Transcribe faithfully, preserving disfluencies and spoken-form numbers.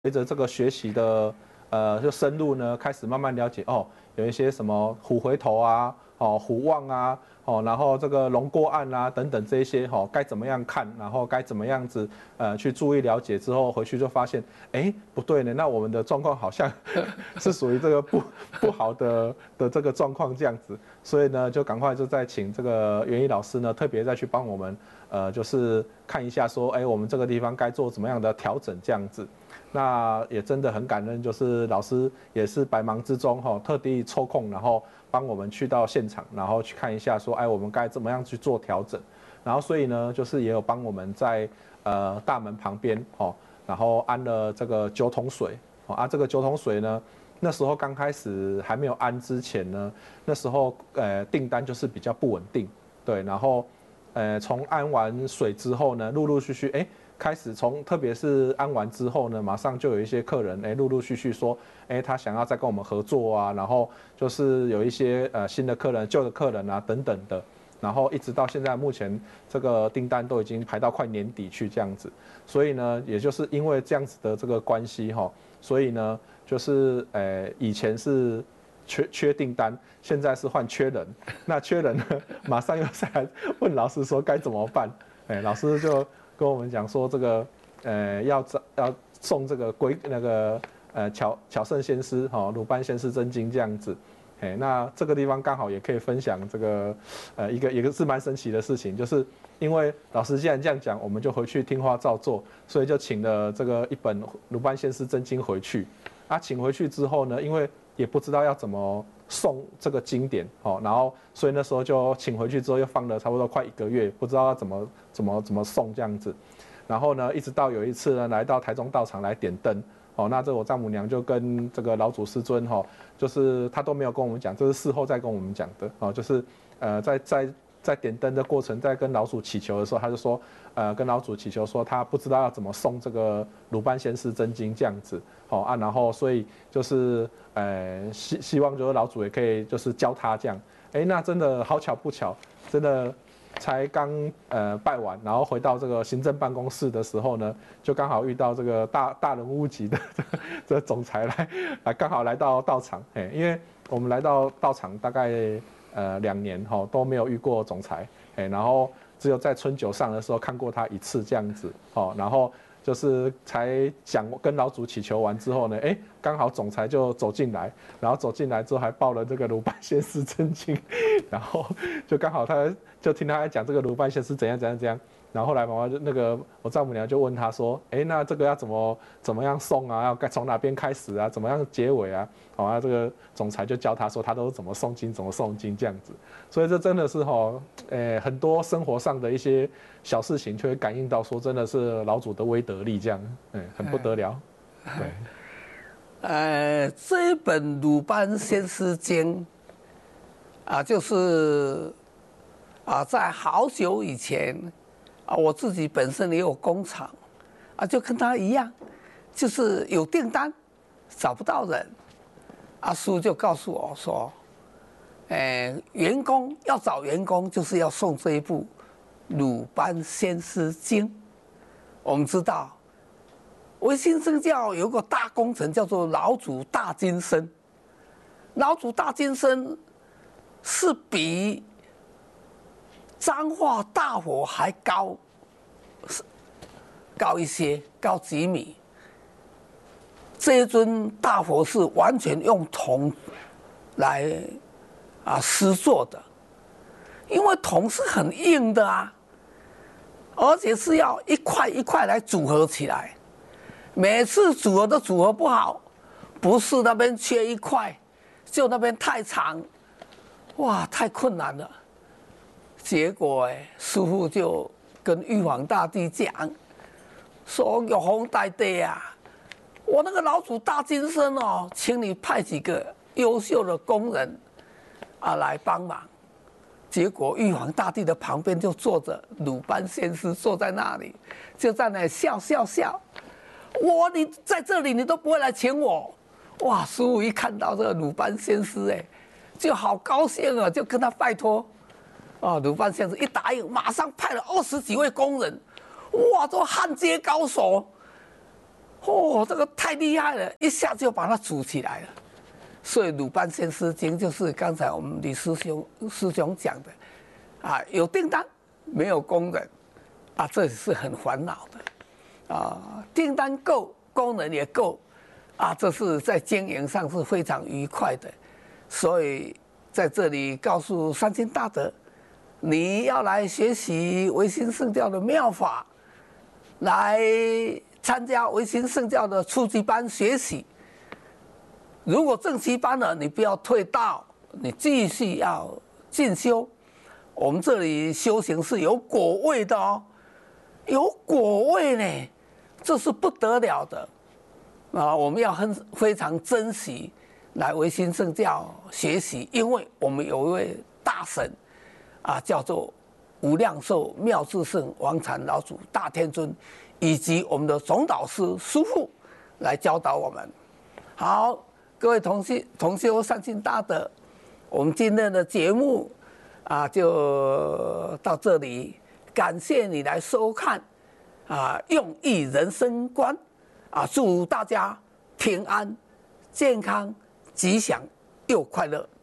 随着这个学习的呃就深入呢，开始慢慢了解哦，有一些什么虎回头啊，哦虎望啊，哦然后这个龙过岸啊等等这一些哦该怎么样看，然后该怎么样子呃去注意了解之后，回去就发现哎不对呢，那我们的状况好像是属于这个不不好的的这个状况这样子，所以呢就赶快就再请这个园艺老师呢特别再去帮我们呃就是看一下说，哎我们这个地方该做怎么样的调整这样子。那也真的很感恩，就是老师也是百忙之中哈，特地抽空，然后帮我们去到现场，然后去看一下说，哎，我们该怎么样去做调整。然后所以呢，就是也有帮我们在呃大门旁边哈，然后安了这个九桶水。啊，这个九桶水呢，那时候刚开始还没有安之前呢，那时候呃订单就是比较不稳定，对，然后呃从安完水之后呢，陆陆续续哎。开始从特别是安完之后呢，马上就有一些客人哎，陆陆续续说，哎，他想要再跟我们合作啊，然后就是有一些呃新的客人、旧的客人啊等等的，然后一直到现在目前这个订单都已经排到快年底去这样子，所以呢，也就是因为这样子的这个关系哈，所以呢，就是呃以前是缺缺订单，现在是换缺人，那缺人呢，马上又再来问老师说该怎么办，哎，老师就。跟我们讲说这个，呃，要要送这个龟那个呃巧巧圣先师哈、哦、鲁班先师真经这样子，哎，那这个地方刚好也可以分享这个，呃，一个一个是蛮神奇的事情，就是因为老师既然这样讲，我们就回去听话照做，所以就请了这个一本鲁班先师真经回去，啊，请回去之后呢，因为也不知道要怎么送这个经典哦，然后所以那时候就请回去之后又放了差不多快一个月，不知道要怎么怎么怎么送这样子，然后呢，一直到有一次呢，来到台中道场来点灯，哦，那这我丈母娘就跟这个老祖师尊哈，就是他都没有跟我们讲，这是事后再跟我们讲的哦，就是呃在在在点灯的过程，在跟老祖祈求的时候，他就说，呃，跟老祖祈求说他不知道要怎么送这个鲁班先师真经这样子，哦啊，然后所以就是呃希希望就是老祖也可以就是教他这样，哎，那真的好巧不巧，真的。才刚呃拜完，然后回到这个行政办公室的时候呢，就刚好遇到这个大大人物级的这个总裁来，来刚好来到道场，哎，因为我们来到道场大概呃两年哈都没有遇过总裁，哎，然后只有在春酒上的时候看过他一次这样子，哦，然后就是才讲跟老祖祈求完之后呢，哎，刚好总裁就走进来，然后走进来之后还报了这个鲁班先师真经，然后就刚好他。就听他在讲这个鲁班先师怎样怎样怎样，然后后来妈妈就那个我丈母娘就问他说，哎，那这个要怎么怎么样送啊？要该从哪边开始啊？怎么样结尾啊？好啊，这个总裁就教他说他都是怎么诵经，怎么诵经这样子。所以这真的是哈，诶，很多生活上的一些小事情，就会感应到说真的是老祖的威德力这样，嗯，很不得了。对， 呃，这一本鲁班先师经啊，就是。啊，在好久以前，啊，我自己本身也有工厂，啊，就跟他一样，就是有订单，找不到人，阿叔就告诉我说，呃，员工要找员工，就是要送这一部《鲁班先师经》。我们知道，维新宗教有个大工程叫做老祖大金身，老祖大金身是比彰化大佛还高，高一些，高几米。这一尊大佛是完全用铜来啊施作的，因为铜是很硬的啊，而且是要一块一块来组合起来，每次组合都组合不好，不是那边缺一块，就那边太长，哇，太困难了。结果哎，师父就跟玉皇大帝讲，说玉皇大帝啊，我那个老祖大金身哦，请你派几个优秀的工人啊来帮忙。结果玉皇大帝的旁边就坐着鲁班先师，坐在那里，就在那里笑笑笑。我你在这里你都不会来请我，哇！师父一看到这个鲁班先师哎，就好高兴啊，就跟他拜托。啊，鲁班先生一答应，马上派了二十几位工人，哇，都焊接高手， 哦，这个太厉害了，一下就把它组起来了。所以鲁班先师经就是刚才我们李师兄师兄讲的，啊，有订单没有工人，啊，这是很烦恼的，啊，订单够，工人也够，啊，这是在经营上是非常愉快的。所以在这里告诉三清大德，你要来学习维新圣教的妙法，来参加维新圣教的初级班学习。如果正期班了，你不要退道，你继续要进修。我们这里修行是有果位的哦，有果位呢，这是不得了的啊！我们要很非常珍惜来维新圣教学习，因为我们有一位大神啊，叫做无量寿妙智圣王禅老祖大天尊，以及我们的总导师师父来教导我们。好。各位同修同修善信大德，我们今天的节目啊就到这里，感谢你来收看啊，用益人生观啊，祝大家平安、健康、吉祥又快乐。